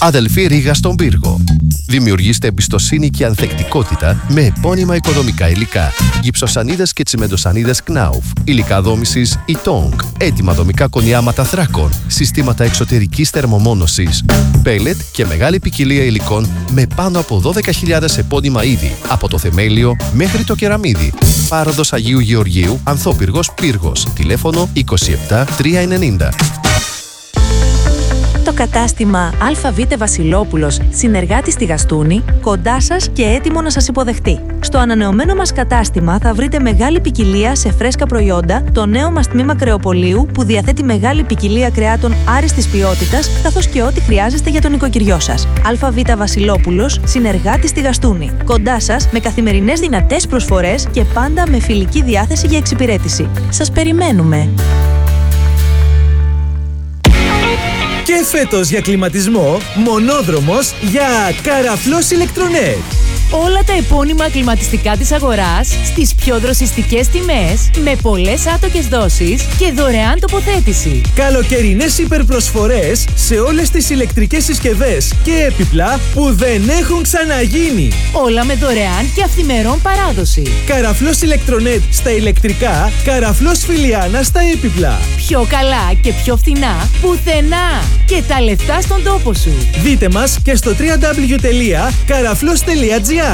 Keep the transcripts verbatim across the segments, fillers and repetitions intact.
Αδελφή Ρήγα στον πύργο. Δημιουργήστε εμπιστοσύνη και ανθεκτικότητα με επώνυμα οικοδομικά υλικά. Γυψοσανίδες και τσιμεντοσανίδες Knauf, υλικά δόμησης Ytong, έτοιμα δομικά κονιάματα θράκων, συστήματα εξωτερικής θερμομόνωσης, πέλετ και μεγάλη ποικιλία υλικών με πάνω από δώδεκα χιλιάδες επώνυμα είδη, από το θεμέλιο μέχρι το κεραμίδι. Πάροδος Αγίου Γεωργίου, Ανθόπυργος Πύργος, τηλέφωνο είκοσι επτά τριακόσια ενενήντα. Το κατάστημα ΑΒ Βασιλόπουλος, συνεργάτη στη Γαστούνη, κοντά σας και έτοιμο να σας υποδεχτεί. Στο ανανεωμένο μας κατάστημα θα βρείτε μεγάλη ποικιλία σε φρέσκα προϊόντα, το νέο μας τμήμα κρεοπολίου που διαθέτει μεγάλη ποικιλία κρεάτων άριστης ποιότητας, καθώς και ό,τι χρειάζεστε για τον οικοκυριό σας. ΑΒ Βασιλόπουλος, συνεργάτη στη Γαστούνη, κοντά σας με καθημερινές δυνατές προσφορές και πάντα με φιλική διάθεση για εξυπηρέτηση. Σας περιμένουμε! Και φέτος για κλιματισμό, μονόδρομος για Καραφλός Ηλεκτρονέτ. Όλα τα επώνυμα κλιματιστικά της αγοράς στις πιο δροσιστικές τιμές, με πολλές άτοκες δόσεις και δωρεάν τοποθέτηση. Καλοκαιρινές υπερπροσφορές σε όλες τις ηλεκτρικές συσκευές και έπιπλα που δεν έχουν ξαναγίνει. Όλα με δωρεάν και αυθημερών παράδοση. Καραφλός Ηλεκτρονέτ στα ηλεκτρικά, Καραφλός Φιλιάνα στα έπιπλα. Πιο καλά και πιο φθηνά πουθενά. Και τα λεφτά στον τόπο σου. Δείτε μας και στο double-u double-u double-u τελεία καραφλός τελεία τζι άρ.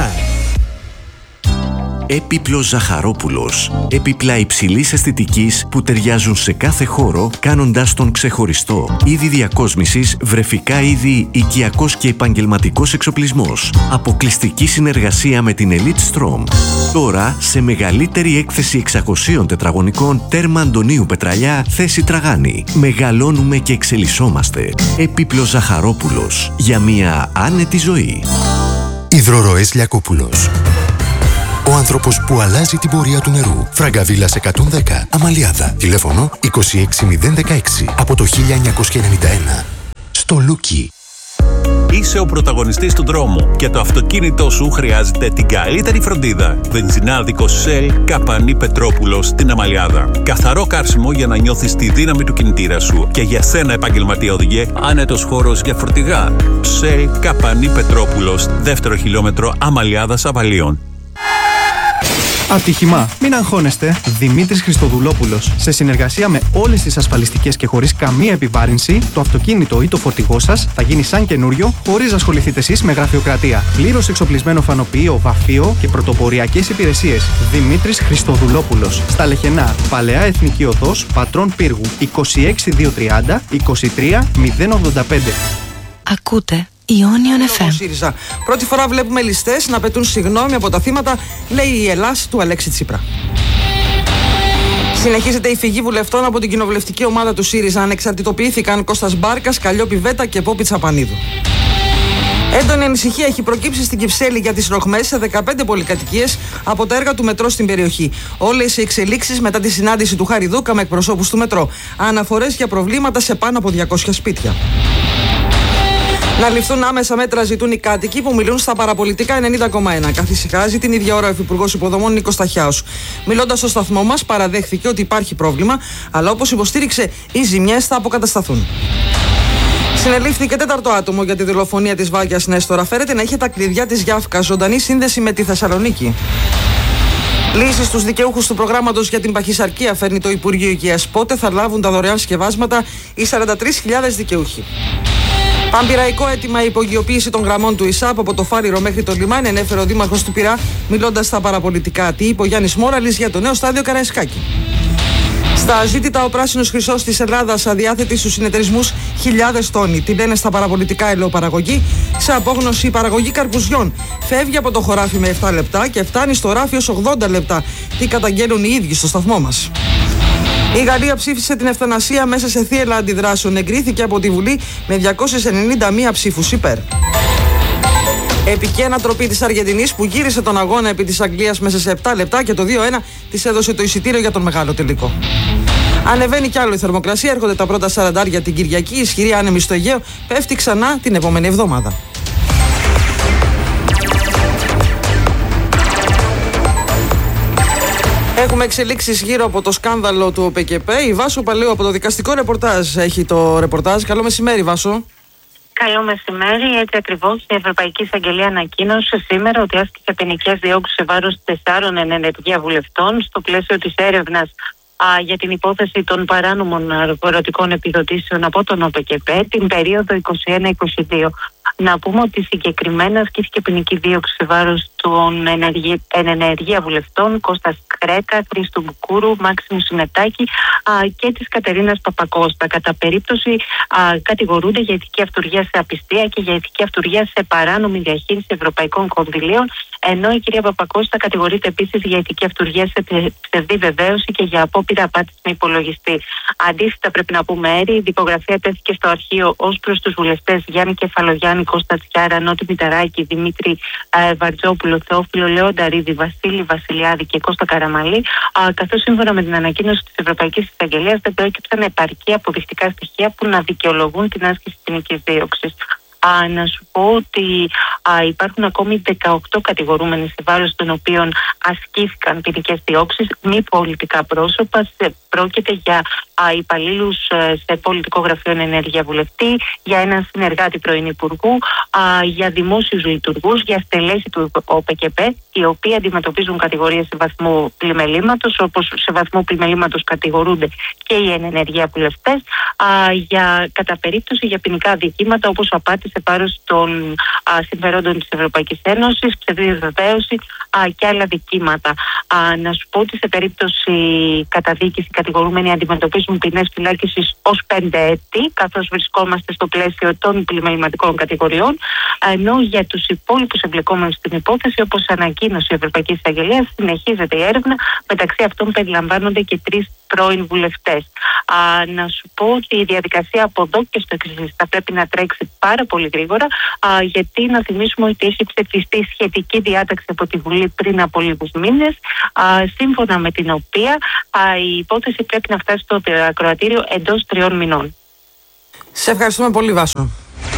Έπιπλος Ζαχαρόπουλος. Έπιπλα υψηλής αισθητικής που ταιριάζουν σε κάθε χώρο, κάνοντάς τον ξεχωριστό. Είδη διακόσμησης, βρεφικά είδη, οικιακός και επαγγελματικός εξοπλισμός. Αποκλειστική συνεργασία με την Elite Strom. Τώρα σε μεγαλύτερη έκθεση εξακοσίων τετραγωνικών, τέρμα Αντωνίου Πετραλιά, θέση Τραγάνη. Μεγαλώνουμε και εξελισσόμαστε. Έπιπλος Ζαχαρόπουλος. Για μια άνετη ζωή. Υδροροές Λιακόπουλος. Ο άνθρωπος που αλλάζει την πορεία του νερού. Φραγκαβίλας εκατόν δέκα, Αμαλιάδα. Τηλέφωνο είκοσι έξι μηδέν δεκαέξι από το χίλια εννιακόσια ενενήντα ένα. Στο Λούκι. Είσαι ο πρωταγωνιστής του δρόμου και το αυτοκίνητό σου χρειάζεται την καλύτερη φροντίδα. Βενζινάδικο Shell Καπανή Πετρόπουλος στην Αμαλιάδα. Καθαρό καύσιμο για να νιώθεις τη δύναμη του κινητήρα σου. Και για σένα, επαγγελματία οδηγέ, άνετος χώρος για φορτηγά. Shell Καπανή Πετρόπουλος, δεύτερο χιλιόμετρο Αμαλιάδας Αβαλίων. Ατύχημα. Μην αγχώνεστε. Δημήτρης Χριστοδουλόπουλος. Σε συνεργασία με όλες τις ασφαλιστικές και χωρίς καμία επιβάρυνση, το αυτοκίνητο ή το φορτηγό σας θα γίνει σαν καινούριο, χωρίς να ασχοληθείτε εσείς με γραφειοκρατία. Πλήρως εξοπλισμένο φανοποιείο, βαφείο και πρωτοποριακές υπηρεσίες. Δημήτρης Χριστοδουλόπουλος. Στα Λεχενά, Παλαιά Εθνική Οδός, Πατρών Πύργου, είκοσι έξι χιλιάδες διακόσια τριάντα είκοσι τρία μηδέν ογδόντα πέντε. Ακούτε Ionion εφ εμ. ΣΥΡΙΖΑ. Πρώτη φορά βλέπουμε ληστές να πετούν συγγνώμη από τα θύματα, λέει η Ελλάς του Αλέξη Τσίπρα. Συνεχίζεται η φυγή βουλευτών από την κοινοβουλευτική ομάδα του ΣΥΡΙΖΑ. Ανεξαρτητοποιήθηκαν Κώστας Μπάρκας, Καλλιόπη Βέτα και Πόπη Τσαπανίδου. Έντονη ανησυχία έχει προκύψει στην Κυψέλη για τις ροχμές σε δεκαπέντε πολυκατοικίες από τα έργα του μετρό στην περιοχή. Όλες οι εξελίξεις μετά τη συνάντηση του Χάρη Δούκα με εκπροσώπους του μετρό. Αναφορές για προβλήματα σε πάνω από διακόσια σπίτια. Να ληφθούν άμεσα μέτρα ζητούν οι κάτοικοι που μιλούν στα παραπολιτικά ενενήντα κόμμα ένα. Καθησυχάζει την ίδια ώρα ο Υφυπουργός Υποδομών Νίκος Ταχιάος. Μιλώντας στο σταθμό μας, παραδέχθηκε ότι υπάρχει πρόβλημα, αλλά όπως υποστήριξε, οι ζημιές θα αποκατασταθούν. Συνελήφθηκε τέταρτο άτομο για τη δολοφονία της Βάγιας Νέστορα. Φέρεται να είχε τα κλειδιά της Γιάφκα, ζωντανή σύνδεση με τη Θεσσαλονίκη. Λύσεις στους δικαιούχους του προγράμματος για την παχυσαρκία φέρνει το Υπουργείο Υγείας. Πότε θα λάβουν τα δωρεάν σκευάσματα οι σαράντα τρεις χιλιάδες δικαιούχοι. Πανπειραϊκό αίτημα η υπογειοποίηση των γραμμών του ΙΣΑΠ από το Φάριρο μέχρι το λιμάνι, ενέφερε ο Δήμαρχος του Πειραιά, μιλώντας στα παραπολιτικά. Τι είπε ο Γιάννης Μόραλης για το νέο στάδιο Καραϊσκάκη. Στα ζήτητα, ο πράσινος χρυσός της Ελλάδας αδιάθετη στους συνεταιρισμούς χιλιάδες τόνοι. Τι λένε στα παραπολιτικά ελαιοπαραγωγή, σε απόγνωση η παραγωγή καρπουζιών. Φεύγει από το χωράφι με επτά λεπτά και φτάνει στο ράφι ως ογδόντα λεπτά. Τι καταγγέλουν οι ίδιοι στο σταθμό μας. Η Γαλλία ψήφισε την ευθανασία μέσα σε θύελλα αντιδράσεων. Εγκρίθηκε από τη Βουλή με διακόσιες ενενήντα μία ψήφους υπέρ. Επική ανατροπή της Αργεντινής που γύρισε τον αγώνα επί της Αγγλίας μέσα σε επτά λεπτά και το δύο ένα της έδωσε το εισιτήριο για τον μεγάλο τελικό. Ανεβαίνει κι άλλο η θερμοκρασία, έρχονται τα πρώτα σαραντάρια την Κυριακή, ισχυρή άνεμη στο Αιγαίο, πέφτει ξανά την επόμενη εβδομάδα. Έχουμε εξελίξεις γύρω από το σκάνδαλο του ΟΠΕΚΕΠΕ. Η Βάσο Παλαιού από το δικαστικό ρεπορτάζ έχει το ρεπορτάζ. Καλό μεσημέρι, Βάσο. Καλό μεσημέρι. Έτσι ακριβώς, η Ευρωπαϊκή Εισαγγελία ανακοίνωσε σήμερα ότι άσκησε ποινικές διώξεις σε βάρος τεσσάρων εν ενεργεία βουλευτών στο πλαίσιο της έρευνας α, για την υπόθεση των παράνομων αγροτικών επιδοτήσεων από τον ΟΠΕΚΕΠΕ την περίοδο είκοσι ένα είκοσι δύο. Να πούμε ότι συγκεκριμένα ασκήθηκε ποινική δίωξη σε βάρος των εν ενεργεία βουλευτών Κώστας Κρέκα, Χρήστου Μπουκούρου, Μάξιμου Συνετάκη α, και της Κατερίνας Παπακώστα. Κατά περίπτωση α, κατηγορούνται για ηθική αυτουργία σε απιστία και για ηθική αυτουργία σε παράνομη διαχείριση ευρωπαϊκών κονδυλίων, ενώ η κυρία Παπακώστα κατηγορείται επίσης για ηθική αυτουργία σε ψευδή βεβαίωση και για απόπειρα απάτης με υπολογιστή. Αντίθετα, πρέπει να πούμε, Έρη, η δικογραφία τέθηκε στο αρχείο ως προς τους βουλευτές Γιάννη Κεφαλογιάννη, Κώστα Τσιάρα, Νότι Μηταράκη, Δημήτρη ε, Βαρτζόπουλο, Θεόφιλο Λεόνταρίδη, Βασίλη Βασιλιάδη και Κώστα Καραμαλή, καθώς σύμφωνα με την ανακοίνωση της Ευρωπαϊκής Εισαγγελίας δεν προέκυψαν επαρκή αποδεικτικά στοιχεία που να δικαιολογούν την άσκηση ποινικής δίωξης. Α, να σου πω ότι α, υπάρχουν ακόμη δεκαοκτώ κατηγορούμενοι σε βάρος των οποίων ασκήθηκαν ποινικές διώξεις, μη πολιτικά πρόσωπα. Σε, πρόκειται για υπαλλήλους σε πολιτικό γραφείο ενέργεια βουλευτή, για έναν συνεργάτη πρώην υπουργού, α, για δημόσιους λειτουργούς, για στελέχη του ΟΠΕΚΕΠΕ, οι οποίοι αντιμετωπίζουν κατηγορίες σε βαθμό πλημελήματος, όπως σε βαθμό πλημελήματος κατηγορούνται και οι ενεργεία βουλευτές, α, για, κατά περίπτωση για ποινικά αδικήματα όπως απάτη σε βάρος των α, συμφερόντων της Ευρωπαϊκής Ένωσης, ψευδή βεβαίωση και άλλα δικήματα. Α, να σου πω ότι σε περίπτωση καταδίκης οι κατηγορούμενοι αντιμετωπίζουν ποινές φυλάκισης ως πέντε έτη, καθώς βρισκόμαστε στο πλαίσιο των πλημεληματικών κατηγοριών, ενώ για τους υπόλοιπους εμπλεκόμενους στην υπόθεση, όπως ανακοίνωσε η Ευρωπαϊκή Εισαγγελία, συνεχίζεται η έρευνα. Μεταξύ αυτών περιλαμβάνονται και τρεις πρώην βουλευτές. Α, να σου πω ότι η διαδικασία από εδώ και στο εξής θα πρέπει να τρέξει πάρα πολύ γρήγορα, α, γιατί να θυμίσουμε ότι έχει ψηφιστεί σχετική διάταξη από τη Βουλή πριν από λίγους μήνες, α, σύμφωνα με την οποία α, η υπόθεση πρέπει να φτάσει στο ακροατήριο εντός τριών μηνών. Σε ευχαριστούμε πολύ, Βάσο.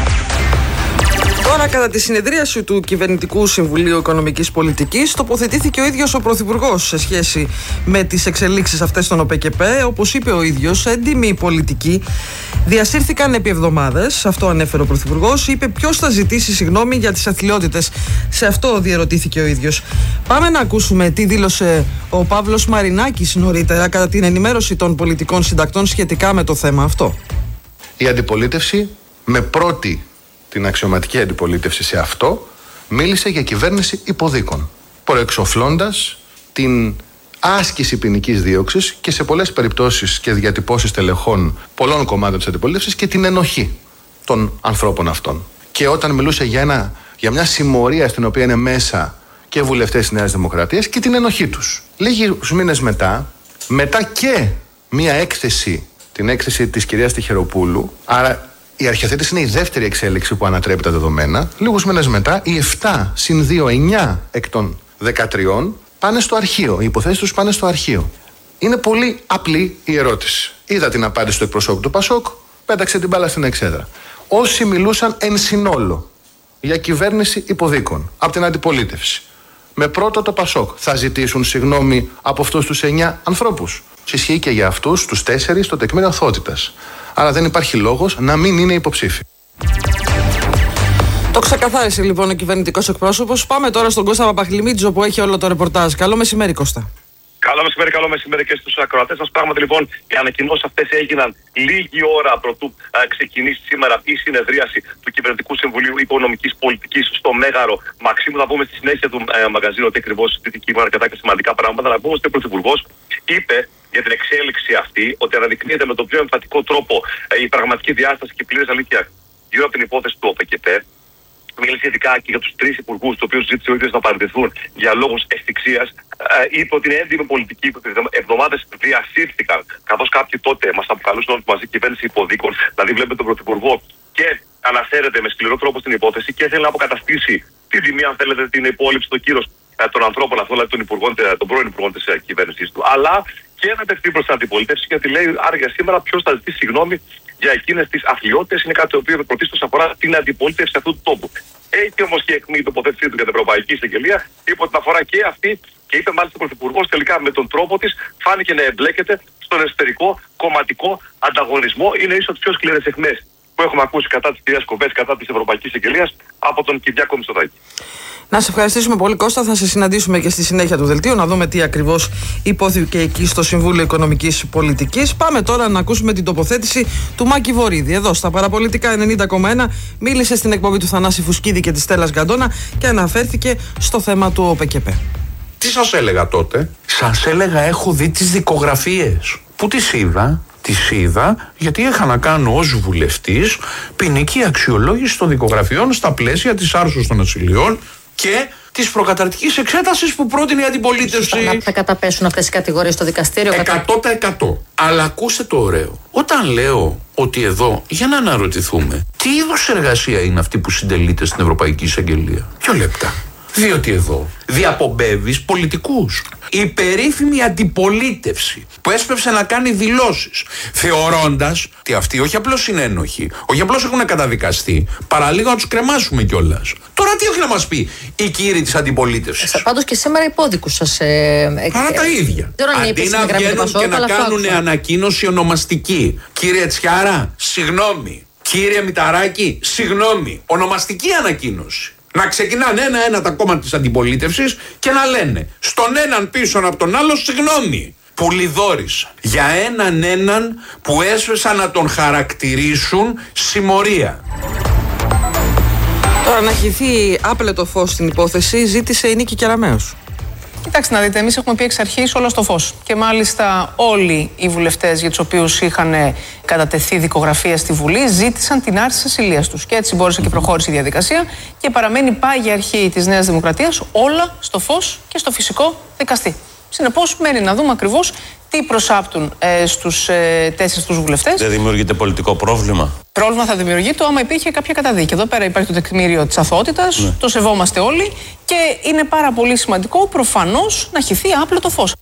Τώρα, κατά τη συνεδρίαση του Κυβερνητικού Συμβουλίου Οικονομικής Πολιτικής, τοποθετήθηκε ο ίδιος ο Πρωθυπουργός σε σχέση με τις εξελίξεις αυτές στον ΟΠΕΚΕΠΕ. Όπως είπε ο ίδιος, έντιμοι πολιτικοί διασύρθηκαν επί εβδομάδες. Αυτό ανέφερε ο Πρωθυπουργός. Είπε ποιος θα ζητήσει συγγνώμη για τις αθλιότητες. Σε αυτό διερωτήθηκε ο ίδιος. Πάμε να ακούσουμε τι δήλωσε ο Παύλος Μαρινάκης νωρίτερα κατά την ενημέρωση των πολιτικών συντακτών σχετικά με το θέμα αυτό. Η αντιπολίτευση, με πρώτη την αξιωματική αντιπολίτευση σε αυτό, μίλησε για κυβέρνηση υποδίκων, προεξοφλώντας την άσκηση ποινικής δίωξης και σε πολλές περιπτώσεις και διατυπώσεις τελεχών πολλών κομμάτων της αντιπολίτευσης και την ενοχή των ανθρώπων αυτών. Και όταν μιλούσε για, ένα, για μια συμμορία στην οποία είναι μέσα και βουλευτές της Νέας Δημοκρατίας και την ενοχή τους. Λίγους μήνες μετά, μετά και μια έκθεση, την έκθεση της κυρίας Τυχεροπούλου, άρα η αρχιοθέτηση είναι η δεύτερη εξέλιξη που ανατρέπει τα δεδομένα. Λίγους μήνες μετά, οι επτά συν δύο, εννιά εκ των δεκατρία πάνε στο αρχείο. Οι υποθέσεις τους πάνε στο αρχείο. Είναι πολύ απλή η ερώτηση. Είδα την απάντηση του εκπροσώπου του Πασόκ, πέταξε την μπάλα στην εξέδρα. Όσοι μιλούσαν εν συνόλο για κυβέρνηση υποδίκων από την αντιπολίτευση, με πρώτο το Πασόκ, θα ζητήσουν συγγνώμη από αυτούς τους εννιά ανθρώπους. Ισχύει και για αυτούς τους τέσσερις το τεκμήριο αθωότητας. Άρα δεν υπάρχει λόγος να μην είναι υποψήφοι. Το ξεκαθάρισε λοιπόν ο κυβερνητικός εκπρόσωπος. Πάμε τώρα στον Κώστα Παπαχλημίτζο που έχει όλο το ρεπορτάζ. Καλό μεσημέρι, Κώστα. Καλό μεσημέρι, καλό μεσημέρι και στους ακροατές μας. Πράγματι λοιπόν, οι ανακοινώσεις αυτές έγιναν λίγη ώρα πρωτού α, ξεκινήσει σήμερα η συνεδρίαση του Κυβερνητικού Συμβουλίου Οικονομικής Πολιτικής στο Μέγαρο Μαξίμου. Θα πούμε στη συνέχεια του ε, μαγαζίνου ότι ακριβώς συζητήθηκε με αρκετά και σημαντικά πράγματα. Να πούμε ότι ο Πρωθυπουργός είπε για την εξέλιξη αυτή ότι αναδεικνύεται με τον πιο εμφατικό τρόπο ε, η πραγματική διάσταση και πλήρης αλήθεια γύρω από την υπόθεση του ΟΠΕΚΕΠΕ. Μίλησε ειδικά και για τους τρεις υπουργούς, τους οποίους ζήτησε ο ίδιος να παραιτηθούν για λόγους ευθυξίας. Ε, είπε ότι είναι έντιμη πολιτική που τις εβδομάδες διασύρθηκαν, καθώς κάποιοι τότε μας αποκαλούσαν όλους μαζί κυβέρνηση υποδίκων. Δηλαδή, βλέπετε τον Πρωθυπουργό και αναφέρεται με σκληρό τρόπο στην υπόθεση και θέλει να αποκαταστήσει την τιμή, αν θέλετε, την υπόλοιψη, το κύρος ε, των ανθρώπων αυτών, δηλαδή των, υπουργών, των πρώην υπουργών της ε, κυβέρνησης του. Αλλά και να τεχθεί προς την αντιπολίτευση, γιατί λέει άρα για σήμερα ποιος θα ζητήσει συγγνώμη για εκείνες τις αθλιότητες. Είναι κάτι το οποίο πρωτίστως αφορά την αντιπολίτευση αυτού του τόπου. Έχει όμως και εκμή η τοποθέτησή του για την Ευρωπαϊκή Εισαγγελία, είπε ότι αφορά και αυτή και είπε μάλιστα ο Πρωθυπουργός τελικά με τον τρόπο της φάνηκε να εμπλέκεται στον εσωτερικό κομματικό ανταγωνισμό. Είναι ίσως τις πιο σκληρές αιχμές που που έχουμε ακούσει κατά της κυρίας Κοβές, κατά της Ευρωπαϊκής Αγγελίας από τον Κυριάκο Μητσοτάκη. Να σε ευχαριστήσουμε πολύ, Κώστα. Θα σε συναντήσουμε και στη συνέχεια του δελτίου να δούμε τι ακριβώς υπόθηκε εκεί στο Συμβούλιο Οικονομικής Πολιτικής. Πάμε τώρα να ακούσουμε την τοποθέτηση του Μάκη Βορίδη. Εδώ στα Παραπολιτικά ενενήντα κόμμα ένα μίλησε στην εκπομπή του Θανάση Φουσκίδη και της Στέλλας Γκαντόνα και αναφέρθηκε στο θέμα του ΟΠΕΚΕΠΕ. Τι σας έλεγα τότε? Σας έλεγα έχω δει τις δικογραφίες. Πού τις είδα? Τις είδα γιατί είχα να κάνω ως βουλευτής ποινική αξιολόγηση των δικογραφιών στα πλαίσια της άρσης των ασυλιών και της προκαταρκτικής εξέτασης που πρότεινε η αντιπολίτευση. Θα καταπέσουν αυτές οι κατηγορίες στο δικαστήριο. εκατό τοις εκατό. Αλλά ακούστε το ωραίο. Όταν λέω ότι εδώ, για να αναρωτηθούμε, τι είδους εργασία είναι αυτή που συντελείται στην Ευρωπαϊκή Εισαγγελία? Ποιο λεπτά. Διότι εδώ διαπομπεύεις πολιτικούς. Η περίφημη αντιπολίτευση που έσπευσε να κάνει δηλώσεις θεωρώντας ότι αυτοί όχι απλώς είναι ένοχοι, όχι απλώς έχουν καταδικαστεί, παραλίγο να τους κρεμάσουμε κιόλας. Τώρα τι έχει να μας πει η κύριη της αντιπολίτευσης? Πάντως και σήμερα υπόδικους σας. Ε, Άρα τα ίδια. Αντί να βγαίνουν και να κάνουν ανακοίνωση ονομαστική. Κύριε Τσιάρα, συγγνώμη. Κύριε Μηταράκη, συγγνώμη. Ονομαστική ανακοίνωση. Να ξεκινάνε ένα-ένα τα κόμματα της αντιπολίτευσης και να λένε στον έναν πίσω από τον άλλο συγγνώμη που λιδόρισαν για έναν έναν που έσβεσαν να τον χαρακτηρίσουν συμμορία. Τώρα να χυθεί άπλετο φως στην υπόθεση ζήτησε η Νίκη Κεραμέως. Κοιτάξτε να δείτε, εμείς έχουμε πει εξ αρχής όλα στο φως. Και μάλιστα όλοι οι βουλευτές για τους οποίους είχαν κατατεθεί δικογραφία στη Βουλή ζήτησαν την άρση της ασυλίας τους. Και έτσι μπόρεσε και προχώρησε η διαδικασία και παραμένει πάγια αρχή της Νέας Δημοκρατίας όλα στο φως και στο φυσικό δικαστή. Συνεπώς, μένει να δούμε ακριβώς τι προσάπτουν ε, στους ε, τέσσερις τους βουλευτές. Δεν δημιουργείται πολιτικό πρόβλημα? Πρόβλημα θα δημιουργείται άμα υπήρχε κάποια καταδίκη. Εδώ πέρα υπάρχει το τεκμήριο της αθωότητας, ναι. Το σεβόμαστε όλοι και είναι πάρα πολύ σημαντικό προφανώς να χυθεί άπλετο φως.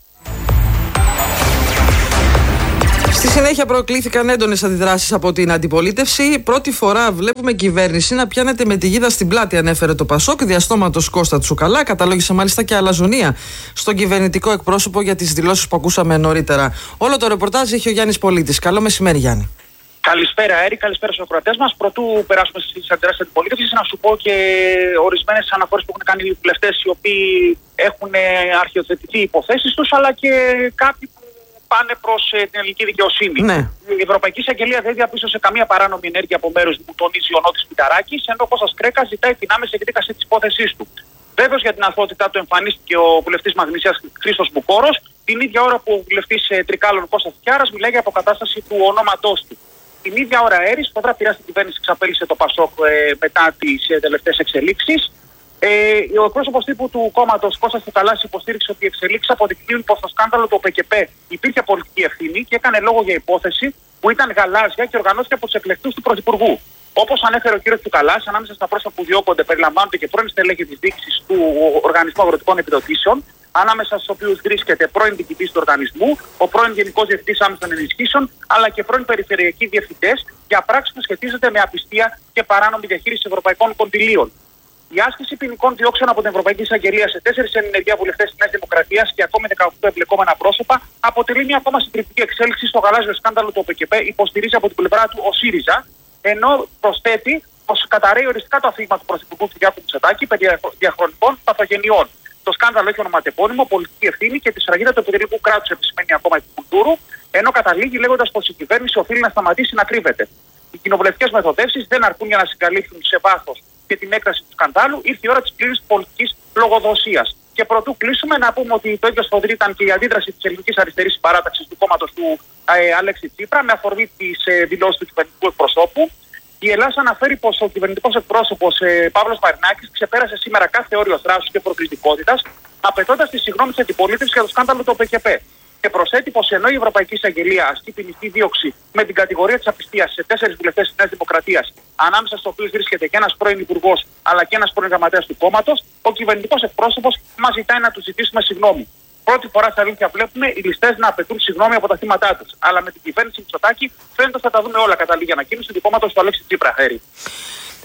Στη συνέχεια προκλήθηκαν έντονες αντιδράσεις από την αντιπολίτευση. Πρώτη φορά βλέπουμε κυβέρνηση να πιάνεται με τη γίδα στην πλάτη, ανέφερε το Πασόκ, διαστόματος Κώστα Τσουκαλά. Καταλόγησε μάλιστα και αλαζονία στον κυβερνητικό εκπρόσωπο για τις δηλώσεις που ακούσαμε νωρίτερα. Όλο το ρεπορτάζ έχει ο Γιάννης Πολίτης. Καλό μεσημέρι, Γιάννη. Καλησπέρα, Έρη, καλησπέρα στους ακροατές μας. Πρωτού περάσουμε στις αντιδράσεις της αντιπολίτευσης, να σου πω και ορισμένες αναφορές που έχουν κάνει οι βουλευτές οι οποίοι έχουν αρχιοθετηθεί υποθέσεις τους, αλλά και κάποιοι που πάνε προς ε, την ελληνική δικαιοσύνη. Ναι. Η Ευρωπαϊκή Εισαγγελία δεν διαπίστωσε καμία παράνομη ενέργεια από μέρους που τονίζει ο Νότης Μηταράκης, ενώ ο Κώστας Κρέκας ζητάει την άμεση εκδίκαση της υπόθεσής του. Βέβαιος για την αθωότητά του εμφανίστηκε ο βουλευτής Μαγνησίας Χρήστος Μπουκόρος, την ίδια ώρα που ο βουλευτής ε, Τρικάλων Κώστας Κιάρας μιλάει για αποκατάσταση του ονόματός του. Την ίδια ώρα, Έρης, σφοδρά πειρά στην κυβέρνηση εξαπέλυσε το Πασόκ ε, μετά τις ε, τελευταίες εξελίξεις. Ε, ο εκπρόσωπος τύπου του κόμματος Κώστας Τσουκαλάς υποστήριξε ότι οι εξελίξεις αποδεικνύουν πως στο σκάνδαλο του ΟΠΕΚΕΠΕ υπήρχε πολιτική ευθύνη και έκανε λόγο για υπόθεση που ήταν γαλάζια και οργανώθηκε από τους εκλεκτούς του Πρωθυπουργού. Όπως ανέφερε ο κ. Τσουκαλάς, ανάμεσα στα πρόσωπα που διώκονται περιλαμβάνονται και πρώην στελέχη της διοίκησης του Οργανισμού Αγροτικών Επιδοτήσεων, ανάμεσα στους οποίους βρίσκεται πρώην διοικητής του οργανισμού, ο πρώην Γενικός Διευθυντής Άμεσων Ενισχύσεων, αλλά και πρώην Περιφερειακοί Διευθυντές για πράξεις που σχετίζονται με απιστία και παράνομη διαχείριση ευρωπαϊκών κονδυλίων. Η άσκηση ποινικών διώξεων από την Ευρωπαϊκή Εισαγγελία σε τέσσερις ενενεργεία βουλευτές της Νέας Δημοκρατίας και ακόμη δεκαοκτώ εμπλεκόμενα πρόσωπα αποτελεί μια ακόμα συντριπτική εξέλιξη στο γαλάζιο σκάνδαλο του ΟΠΕΚΕΠΕ, υποστηρίζει από την πλευρά του ο ΣΥΡΙΖΑ, ενώ προσθέτει πως καταρρέει οριστικά το αφήγημα του Πρωθυπουργού Κυριάκου Μητσοτάκη περί διαχρονικών παθογενειών. Το σκάνδαλο έχει ονοματεπώνυμο, πολιτική ευθύνη και τη σφραγίδα του επιτελικού κράτους, επισημαίνει ακόμα η Κουλτούρου, ενώ καταλήγει λέγοντας πως η κυβέρνηση οφείλει να σταματήσει να κρύβεται. Οι κοινοβουλευτικές μεθοδεύσεις δεν αρκούν για να συγκαλύψουν σε βάθος και την έκταση του σκανδάλου, ήρθε η ώρα της πλήρης πολιτικής λογοδοσίας. Και πρωτού κλείσουμε, να πούμε ότι το ίδιο σφοδρή ήταν και η αντίδραση της ελληνικής αριστερής παράταξης του κόμματος του ε, Αλέξη Τσίπρα με αφορμή τις ε, δηλώσεις του κυβερνητικού εκπροσώπου. Η Ελλάδα αναφέρει πως ο κυβερνητικός εκπρόσωπος ε, Παύλος Μαρινάκης ξεπέρασε σήμερα κάθε όριο θράσους και προκλητικότητας, απαιτώντας τη συγγνώμη της αντιπολίτευσης για το σκάνδαλο του ΟΠΕΚΕΠΕ. Και προσθέτει πως ενώ η Ευρωπαϊκή Εισαγγελία ασκεί ποινική δίωξη με την κατηγορία της απιστίας σε τέσσερις βουλευτές της Νέας Δημοκρατίας, ανάμεσα στους οποίους βρίσκεται και ένας πρώην υπουργός αλλά και ένας πρώην γραμματέας του κόμματος, ο κυβερνητικός εκπρόσωπος μας ζητάει να του ζητήσουμε συγγνώμη. Πρώτη φορά στα αλήθεια βλέπουμε οι ληστές να απαιτούν συγγνώμη από τα θύματά τους. Αλλά με την κυβέρνηση Μητσοτάκη φαίνεται ότι θα τα δούμε όλα, καταλήγει ανακοίνωση του κόμματος του Αλέξη Τσίπρα.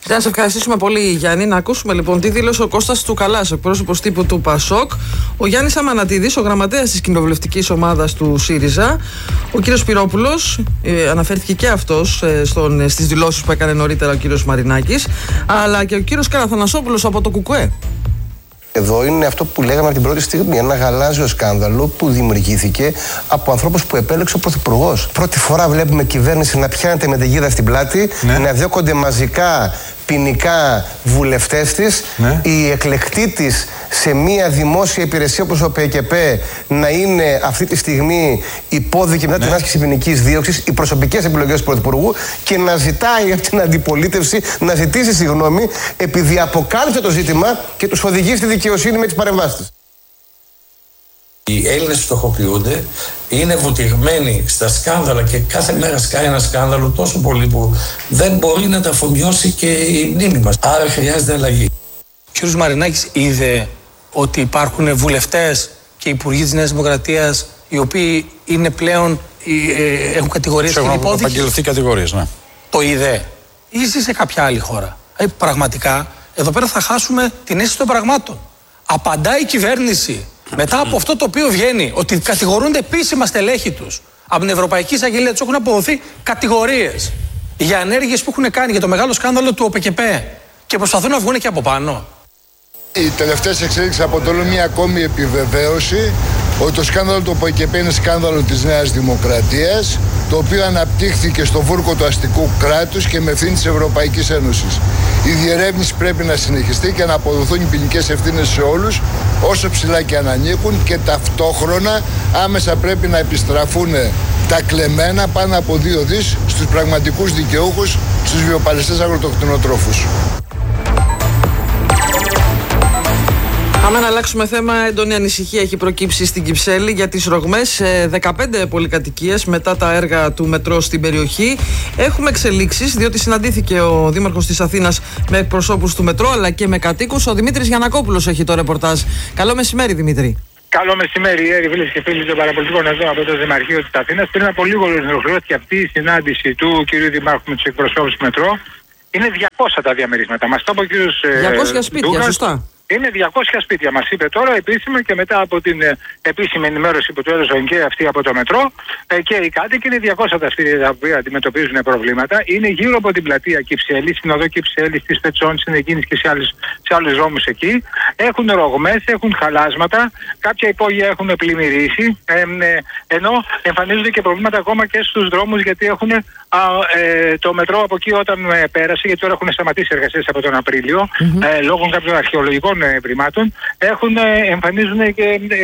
Να σε ευχαριστήσουμε πολύ, Γιάννη. Να ακούσουμε λοιπόν τι δήλωσε ο Κώστας Τσουκαλάς, εκπρόσωπος τύπου του ΠΑΣΟΚ, ο Γιάννης Αμανατίδης, ο γραμματέας της κοινοβουλευτικής ομάδας του ΣΥΡΙΖΑ, ο κύριος Σπυρόπουλος, ε, αναφέρθηκε και αυτός ε, στον, στις δηλώσεις που έκανε νωρίτερα ο κύριος Μαρινάκης, αλλά και ο κύριος Καραθανασόπουλος από το ΚΚΕ. Εδώ είναι αυτό που λέγαμε από την πρώτη στιγμή, ένα γαλάζιο σκάνδαλο που δημιουργήθηκε από ανθρώπους που επέλεξε ο Πρωθυπουργός. Πρώτη φορά βλέπουμε κυβέρνηση να πιάνεται με την γίδα στην πλάτη, ναι. να διώκονται μαζικά ποινικά βουλευτές της, ναι. η εκλεκτή της σε μια δημόσια υπηρεσία όπως ο ΠΚΠ να είναι αυτή τη στιγμή υπόδικη μετά ναι. την άσκηση ποινικής δίωξης, οι προσωπικές επιλογές του Πρωθυπουργού, και να ζητάει από την αντιπολίτευση να ζητήσει συγγνώμη επειδή αποκάλυψε το ζήτημα και τους οδηγεί στη δικαιοσύνη με τις παρεμβάσεις της. Οι Έλληνες φτωχοποιούνται, είναι βουτυγμένοι στα σκάνδαλα και κάθε μέρα σκάει ένα σκάνδαλο τόσο πολύ που δεν μπορεί να τα αφομοιώσει και η μνήμη μας. Άρα χρειάζεται αλλαγή. Ο κ. Μαρινάκης είδε ότι υπάρχουν βουλευτές και υπουργοί της Νέας Δημοκρατίας οι οποίοι είναι πλέον, ε, έχουν κατηγορίες και είναι υπόδικοι. Έχουν απαγγελθεί κατηγορίες, ναι. Το είδε ή ζει σε κάποια άλλη χώρα. Ε, πραγματικά εδώ πέρα θα χάσουμε την αίσθηση των πραγμάτων. Απαντάει η κυβέρνηση μετά από αυτό το οποίο βγαίνει, ότι κατηγορούνται επίσημα στελέχη τους από την Ευρωπαϊκή Εισαγγελία, τους έχουν αποδοθεί κατηγορίες για ενέργειες που έχουν κάνει για το μεγάλο σκάνδαλο του ΟΠΚΠ και προσπαθούν να βγουν και από πάνω. Οι τελευταίες εξέλιξεις αποτελούν μια ακόμη επιβεβαίωση ότι το σκάνδαλο του ΟΠΚΠ είναι σκάνδαλο της Νέας Δημοκρατίας, το οποίο αναπτύχθηκε στο βούρκο του αστικού κράτους και με ευθύνη της Ευρωπαϊκής Ένωσης. Η διερεύνηση πρέπει να συνεχιστεί και να αποδοθούν οι ποινικές ευθύνες σε όλους, όσο ψηλά και αν ανήκουν, και ταυτόχρονα άμεσα πρέπει να επιστραφούν τα κλεμμένα πάνω από δύο δις στους πραγματικούς δικαιούχους, στους βιοπαλαιστές αγροτοκτηνοτρόφους. Πάμε να αλλάξουμε θέμα. Έντονη ανησυχία έχει προκύψει στην Κυψέλη για τις ρογμές σε δεκαπέντε πολυκατοικίες μετά τα έργα του μετρό στην περιοχή. Έχουμε εξελίξεις, διότι συναντήθηκε ο Δήμαρχος της Αθήνας με εκπροσώπους του μετρό αλλά και με κατοίκους. Ο Δημήτρης Γιαννακόπουλος έχει το ρεπορτάζ. Καλό μεσημέρι, Δημήτρη. Καλό μεσημέρι, φίλες και φίλοι των παραπολιτικών εδώ από το Δημαρχείο της Αθήνας. Πριν από λίγο ολοκληρώθηκε αυτή η συνάντηση του κ. Δημάρχου με τους εκπροσώπους του μετρό. Είναι διακόσια τα διαμερίσματα. Μας το είπε ο κ. διακόσια σπίτια, σωστά. Είναι διακόσια σπίτια, μας είπε τώρα επίσημα, και μετά από την ε, επίσημη ενημέρωση που του έδωσαν και αυτοί από το μετρό ε, και οι κάτοικοι, είναι διακόσια τα σπίτια τα οποία αντιμετωπίζουν προβλήματα. Είναι γύρω από την πλατεία Κυψέλη, στην οδό Κυψέλη, στις Πετσών, στην Εκείνης και σε, άλλους, σε άλλους δρόμους εκεί. Έχουν ρογμές, έχουν χαλάσματα, κάποια υπόγεια έχουν πλημμυρίσει, ε, ε, ενώ εμφανίζονται και προβλήματα ακόμα και στους δρόμους, γιατί έχουν α, ε, το μετρό από εκεί όταν ε, πέρασε, γιατί τώρα έχουν σταματήσει εργασίες από τον Απρίλιο, mm-hmm. ε, λόγω κάποιων αρχαιολογικών ευρημάτων, έχουν, εμφανίζουν και, ε,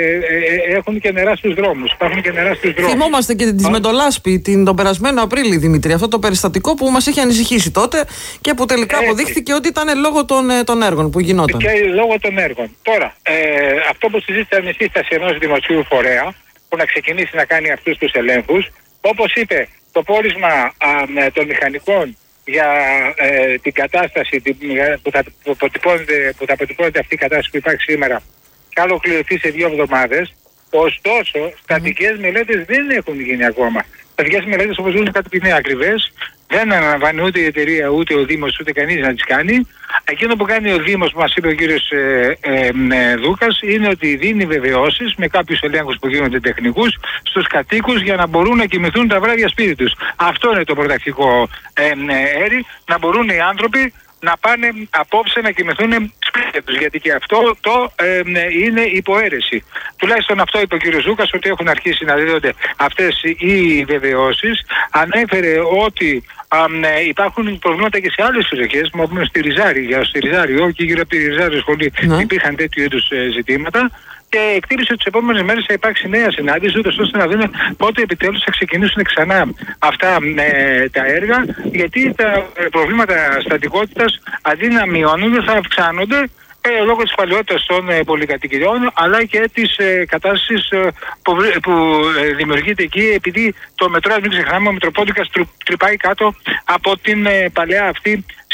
ε, έχουν και νερά στους δρόμους. Υπάρχουν και νερά στους δρόμους. Θυμόμαστε και τη Μεντολάσπη την, τον περασμένο Απρίλιο, Δημήτρη, αυτό το περιστατικό που μας είχε ανησυχήσει τότε και που τελικά Έτσι. αποδείχθηκε ότι ήταν λόγω των, των έργων που γινόταν. Και λόγω των έργων. Τώρα, ε, αυτό που συζήτησαμε η σύσταση ενός δημοσίου φορέα που να ξεκινήσει να κάνει αυτούς τους ελέγχους, όπως είπε, το πόρισμα α, των μηχανικών για ε, την κατάσταση την, που, θα, που, που θα αποτυπώνεται αυτή η κατάσταση που υπάρχει σήμερα, και άλλο κληρωθεί σε δύο εβδομάδες. Ωστόσο, στατικές mm. μελέτες δεν έχουν γίνει ακόμα. Στατικές μελέτες, όπως δουν, κάτι είναι ακριβές. Δεν αναλαμβάνει ούτε η εταιρεία, ούτε ο Δήμος, ούτε κανείς να τις κάνει. Εκείνο που κάνει ο Δήμος, που μας είπε ο κύριος ε, ε, ε, Δούκας, είναι ότι δίνει βεβαιώσεις με κάποιους ελέγχους που γίνονται τεχνικούς στους κατοίκους για να μπορούν να κοιμηθούν τα βράδια σπίτι τους. Αυτό είναι το πρωταρχικό ε, ε, έρη, να μπορούν οι άνθρωποι να πάνε απόψε να κοιμηθούν σπίτια τους, γιατί και αυτό το ε, είναι υποαίρεση. Τουλάχιστον αυτό είπε ο κ. Ζούκας, ότι έχουν αρχίσει να δίδονται αυτές οι βεβαιώσεις. Ανέφερε ότι α, ε, υπάρχουν προβλήματα και σε άλλες περιοχές, μόνο στη Ριζάρη, για στη Ριζάριο και γύρω από τη Ριζάρη σχολή ναι. υπήρχαν τέτοιου είδους ε, ζητήματα. Και εκτίμησε ότι τις επόμενες μέρες θα υπάρξει νέα συνάντηση, ούτως ώστε να δούμε πότε επιτέλους θα ξεκινήσουν ξανά αυτά ε, τα έργα, γιατί τα προβλήματα στατικότητας αντί να μειώνονται θα αυξάνονται ε, λόγω της παλαιότητας των ε, πολυκατοικιών, αλλά και της ε, κατάστασης ε, που, που ε, δημιουργείται εκεί, επειδή το μετρό, μην ξεχνάμε, ο Μητροπόντικας τρυπάει κάτω από την ε, παλαιά αυτή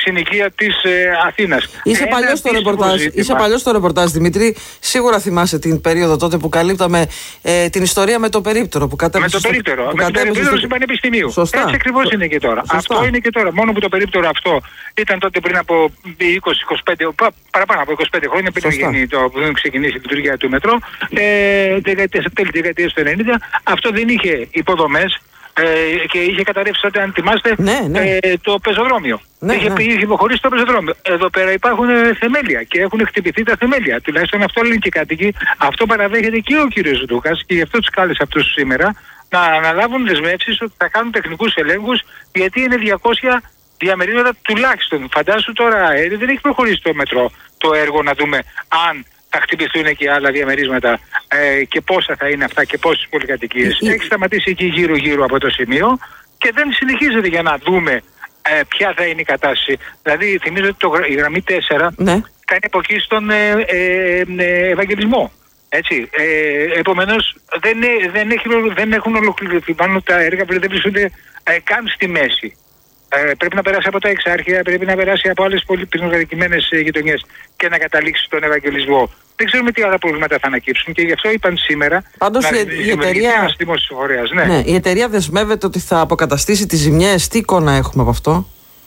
συνοικία της ε, Αθήνας. Είσαι παλιό στο ρεπορτάζ, είσαι παλιός στο ρεπορτάζ, Δημήτρη. Σίγουρα θυμάσαι την περίοδο τότε που καλύπταμε ε, την ιστορία με το περίπτερο που κατέβησε. Με το περίπτερο, με το περίπτερο του Πανεπιστημίου. Σωστά. Έτσι ακριβώς είναι και τώρα. Σωστά. Αυτό είναι και τώρα. Μόνο που το περίπτερο αυτό ήταν τότε πριν από είκοσι με είκοσι πέντε, παραπάνω από είκοσι πέντε χρόνια πριν γίνει το, που ξεκινήσει η λειτουργία του μετρό, ε, τέλη της δεκαετίας του ενενήντα. Αυτό δεν είχε υποδομές. Ε, και είχε καταρρεύσει τότε, αν θυμάστε, ναι, ναι. Ε, το πεζοδρόμιο. Ναι, είχε, ναι. είχε υποχωρήσει το πεζοδρόμιο. Εδώ πέρα υπάρχουν ε, θεμέλια και έχουν χτυπηθεί τα θεμέλια. Τουλάχιστον αυτό λένε και οι κάτοικοι. Αυτό παραδέχεται και ο κύριος Δούκας και γι' αυτό τους κάλεσε αυτούς σήμερα να αναλάβουν δεσμεύσεις ότι θα κάνουν τεχνικούς ελέγχους, γιατί είναι διακόσια διαμερίσματα τουλάχιστον. Φαντάσου τώρα, ε, δεν έχει προχωρήσει το μετρό το έργο, να δούμε αν θα χτυπηθούν και άλλα διαμερίσματα ε, και πόσα θα είναι αυτά και πόσες πολυκατοικίες. Η... Έχει σταματήσει εκεί γύρω-γύρω από το σημείο και δεν συνεχίζεται για να δούμε ε, ποια θα είναι η κατάσταση. Δηλαδή, θυμίζω ότι το, η γραμμή τέσσερα ναι. κάνει από εκεί στον ε, ε, ε, Ευαγγελισμό. Έτσι. Ε, επομένως, δεν, δεν, δεν έχουν ολοκληρωθεί πάνω τα έργα, δεν βρίσκονται ε, καν στη μέση. Ε, πρέπει να περάσει από τα Εξάρχεια, πρέπει να περάσει από άλλες πολύ πυρηνοκατοικημένες γειτονιές και να καταλήξει στον Ευαγγελισμό. Δεν ξέρουμε τι άλλα προβλήματα θα ανακύψουν και γι' αυτό είπαν σήμερα. Πάντως να η, η, εταιρεία... ένας δημόσιος φορέας. Ναι. Ναι, η εταιρεία δεσμεύεται ότι θα αποκαταστήσει τις ζημιές. Τι εικόνα έχουμε από αυτό?